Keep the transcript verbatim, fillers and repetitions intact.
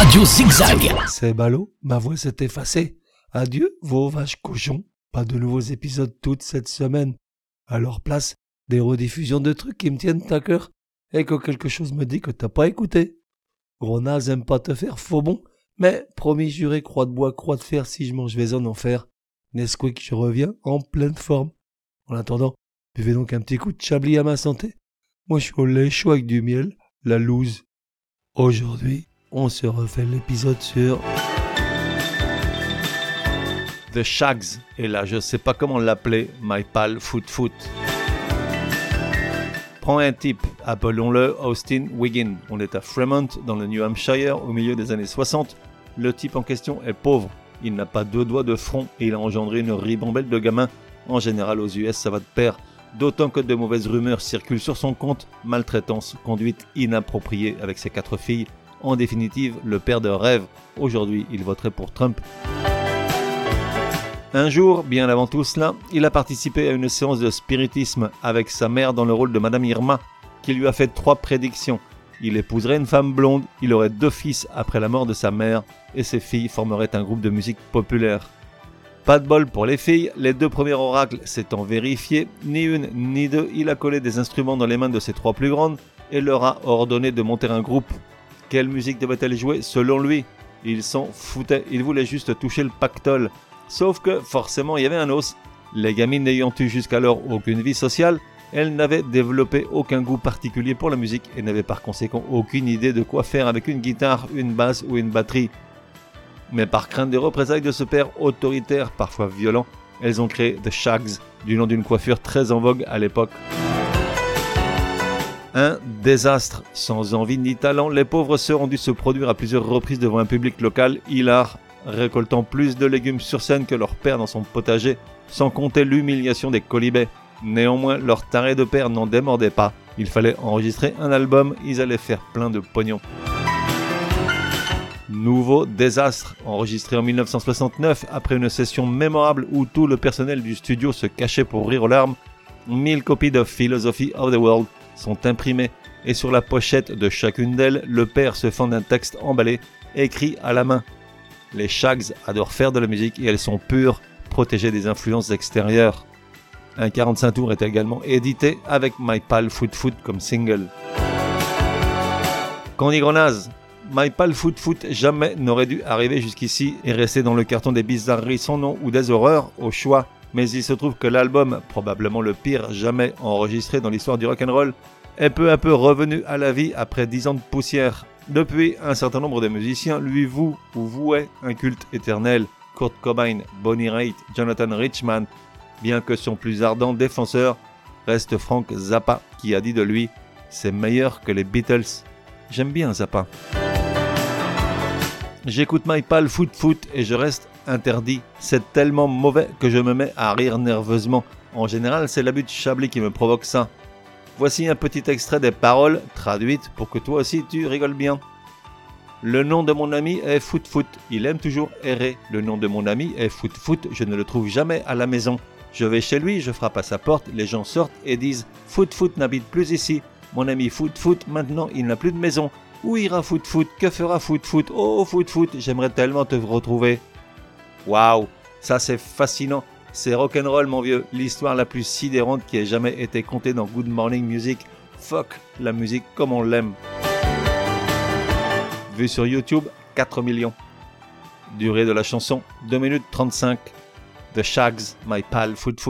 Radio Zigzag. C'est ballot, ma voix s'est effacée. Adieu, vos vaches cochons. Pas de nouveaux épisodes toute cette semaine. À leur place, des rediffusions de trucs qui me tiennent à cœur et que quelque chose me dit que t'as pas écouté. Gros naze aime pas te faire faux bon, mais promis juré, croix de bois, croix de fer, si je mange vais en enfer. Nesquik, je reviens en pleine forme. En attendant, buvez donc un petit coup de chablis à ma santé. Moi je suis au lait chaud avec du miel, la loose. Aujourd'hui, on se refait l'épisode sur The Shags, et là je sais pas comment l'appeler, My Pal Foot Foot. Prends un type, appelons-le Austin Wiggin. On est à Fremont, dans le New Hampshire, au milieu des années soixante. Le type en question est pauvre. Il n'a pas deux doigts de front et il a engendré une ribambelle de gamins. En général, aux U S, ça va de pair. D'autant que de mauvaises rumeurs circulent sur son compte. Maltraitance, conduite inappropriée avec ses quatre filles. En définitive, le père de rêve. Aujourd'hui, il voterait pour Trump. Un jour, bien avant tout cela, il a participé à une séance de spiritisme avec sa mère dans le rôle de Madame Irma, qui lui a fait trois prédictions. Il épouserait une femme blonde, il aurait deux fils après la mort de sa mère, et ses filles formeraient un groupe de musique populaire. Pas de bol pour les filles, les deux premiers oracles s'étant vérifiés, ni une ni deux, il a collé des instruments dans les mains de ses trois plus grandes et leur a ordonné de monter un groupe. Quelle musique devait-elle jouer selon lui? Il s'en foutait, il voulait juste toucher le pactole. Sauf que, forcément, il y avait un os. Les gamines n'ayant eu jusqu'alors aucune vie sociale, elles n'avaient développé aucun goût particulier pour la musique et n'avaient par conséquent aucune idée de quoi faire avec une guitare, une basse ou une batterie. Mais par crainte des représailles de ce père autoritaire, parfois violent, elles ont créé The Shags, du nom d'une coiffure très en vogue à l'époque. Un désastre, sans envie ni talent, les pauvres sœurs ont dû se produire à plusieurs reprises devant un public local hilar, récoltant plus de légumes sur scène que leur père dans son potager, sans compter l'humiliation des colibets. Néanmoins, leur taré de père n'en démordait pas. Il fallait enregistrer un album, ils allaient faire plein de pognon. Nouveau désastre, enregistré en dix-neuf cent soixante-neuf, après une session mémorable où tout le personnel du studio se cachait pour rire aux larmes, mille copies de Philosophy of the World sont imprimées, et sur la pochette de chacune d'elles, le père se fend d'un texte emballé, écrit à la main. Les Shags adorent faire de la musique et elles sont pures, protégées des influences extérieures. Un quarante-cinq tours est également édité avec My Pal Foot Foot comme single. Qu'on dit gros naze, My Pal Foot Foot jamais n'aurait dû arriver jusqu'ici et rester dans le carton des bizarreries sans nom ou des horreurs au choix. Mais il se trouve que l'album, probablement le pire jamais enregistré dans l'histoire du rock'n'roll, est peu à peu revenu à la vie après dix ans de poussière. Depuis, un certain nombre de musiciens lui vouent ou vouaient un culte éternel. Kurt Cobain, Bonnie Raitt, Jonathan Richman, bien que son plus ardent défenseur reste Frank Zappa, qui a dit de lui « c'est meilleur que les Beatles ». J'aime bien Zappa. J'écoute My Pal Foot Foot et je reste interdit. C'est tellement mauvais que je me mets à rire nerveusement. En général, c'est l'abus de Chablis qui me provoque ça. Voici un petit extrait des paroles, traduites pour que toi aussi tu rigoles bien. Le nom de mon ami est Foot Foot, il aime toujours errer. Le nom de mon ami est Foot Foot, je ne le trouve jamais à la maison. Je vais chez lui, je frappe à sa porte, les gens sortent et disent « Foot Foot n'habite plus ici. Mon ami Foot Foot, maintenant il n'a plus de maison. Où ira Foot Foot? Que fera Foot Foot? Oh Foot Foot, j'aimerais tellement te retrouver. » Waouh, ça c'est fascinant. C'est rock'n'roll mon vieux, l'histoire la plus sidérante qui ait jamais été contée dans Good Morning Music. Fuck la musique comme on l'aime. Vu sur YouTube, quatre millions. Durée de la chanson, deux minutes trente-cinq. The Shags, My Pal Foot Foot.